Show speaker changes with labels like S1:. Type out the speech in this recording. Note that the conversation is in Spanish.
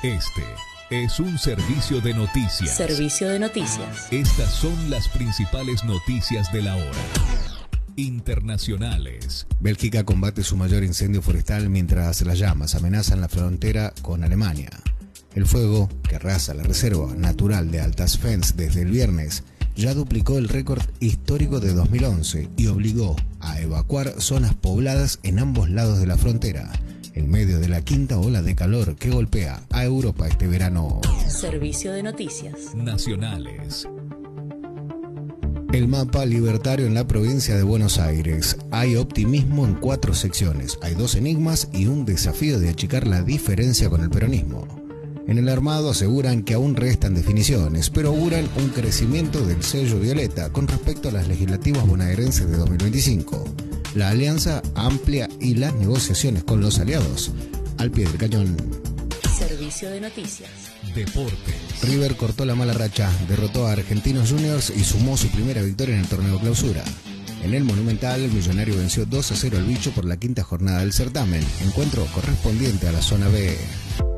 S1: Este es un servicio de noticias.
S2: Servicio de noticias.
S1: Estas son las principales noticias de la hora. Internacionales.
S3: Bélgica combate su mayor incendio forestal mientras las llamas amenazan la frontera con Alemania. El fuego, que arrasa la reserva natural de Altasfens desde el viernes, ya duplicó el récord histórico de 2011 y obligó a evacuar zonas pobladas en ambos lados de la frontera, en medio de la quinta ola de calor que golpea a Europa este verano.
S2: Servicio de noticias.
S1: Nacionales.
S3: El mapa libertario en la provincia de Buenos Aires. Hay optimismo en 4 secciones. Hay 2 enigmas y un desafío de achicar la diferencia con el peronismo. En el armado aseguran que aún restan definiciones, pero auguran un crecimiento del sello violeta con respecto a las legislativas bonaerenses de 2025. La alianza amplia y las negociaciones con los aliados al pie del cañón.
S2: Servicio de noticias.
S1: Deportes.
S3: River cortó la mala racha, derrotó a Argentinos Juniors y sumó su primera victoria en el torneo clausura. En el Monumental, el Millonario venció 2-0 al Bicho por la quinta jornada del certamen, encuentro correspondiente a la zona B.